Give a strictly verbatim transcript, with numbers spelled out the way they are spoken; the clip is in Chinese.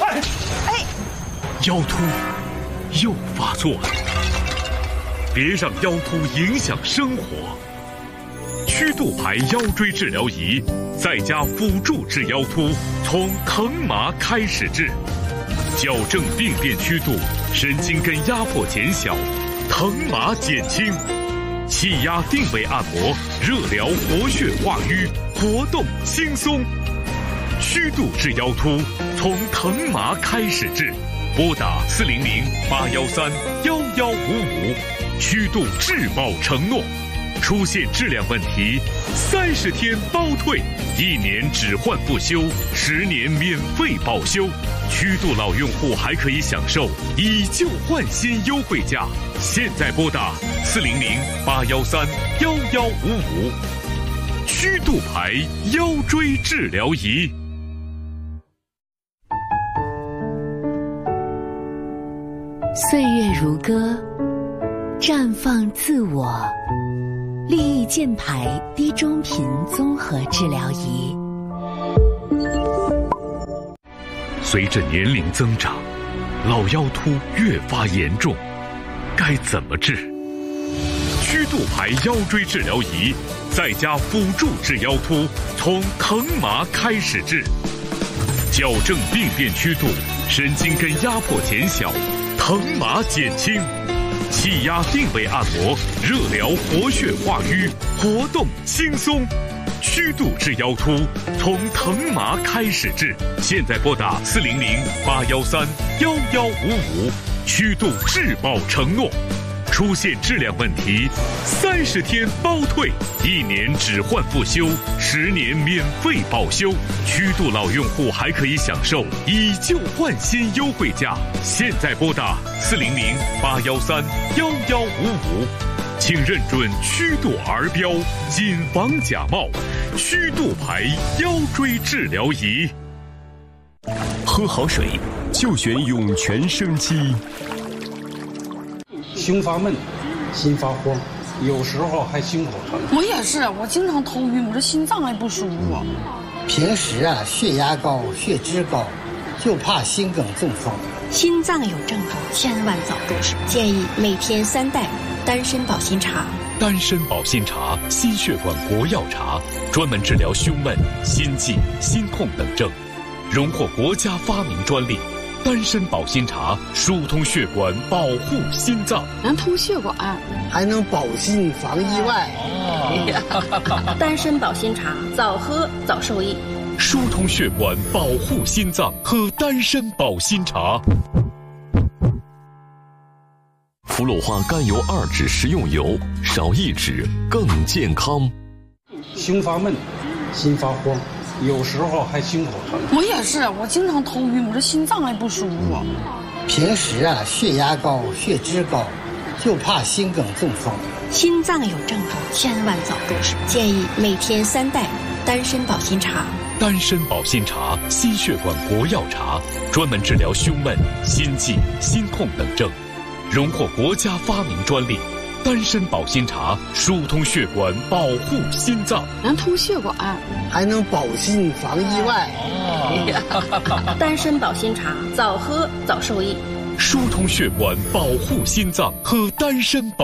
快！ 哎， 腰突又发作了，别让腰突影响生活。曲度牌腰椎治疗仪在家辅助治腰突，从疼麻开始治，矫正病变曲度，神经根压迫减小，疼麻减轻。气压定位按摩，热疗活血化瘀，活动轻松。曲度治腰突，从疼麻开始治，拨打四零零八幺三幺幺五五，曲度质保承诺。出现质量问题，三十天包退，一年只换不修，十年免费保修。曲度老用户还可以享受以旧换新优惠价。现在拨打四零零八幺三幺幺五五，曲度牌腰椎治疗仪。 岁月如歌，绽放自我。利益健牌低中频综合治疗仪。 随着年龄增长，老腰突越发严重，该怎么治？曲度牌腰椎治疗仪在家辅助治腰突，从疼麻开始治，矫正病变曲度，神经根压迫减小，疼麻减轻。气压定位按摩，热疗活血化瘀，活动轻松。曲度治腰突，从疼麻开始治。现在拨打四零零八幺三幺幺五五，曲度质保承诺。出现质量问题，三十天包退，一年只换不修，十年免费保修。曲度老用户还可以享受以旧换新优惠价。现在拨打四零零八幺三幺幺五五，请认准曲度儿标，谨防假冒。曲度牌腰椎治疗仪。 喝好水就选涌泉生机。 胸发闷，心发慌，有时候还心口疼。 我也是，我经常头晕，我这心脏还不舒服。 平时啊，血压高，血脂高，就怕心梗中风。 心脏有症状，千万早重视。建议每天三袋丹参保心茶。 丹参保心茶，心血管国药茶，专门治疗胸闷、心悸、心痛等症，荣获国家发明专利。丹参保心茶疏通血管，保护心脏， 能通血管， 还能保心防意外。 哦、丹参保心茶，早喝早受益。 疏通血管，保护心脏，喝丹参保心茶。 福裸花甘油二酯食用油，少一酯更健康。 胸发闷，心发慌，有时候还心口疼。 我也是，我经常头晕，我这心脏还不舒服。 平时啊，血压高，血脂高，就怕心梗中风。 心脏有症状，千万早重视。建议每天三袋丹参保心茶。 丹参保心茶，心血管国药茶，专门治疗胸闷、心悸、心痛等症，荣获国家发明专利。丹参保心茶疏通血管，保护心脏， 能通血管， 还能保心防意外。 哦、丹参保心茶，早喝早受益。 疏通血管，保护心脏，喝丹参保